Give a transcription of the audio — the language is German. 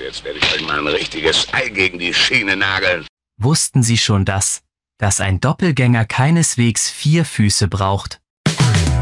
Jetzt werde ich euch mal ein richtiges Ei gegen die Schiene nageln. Wussten Sie schon das, dass ein Doppelgänger keineswegs 4 Füße braucht?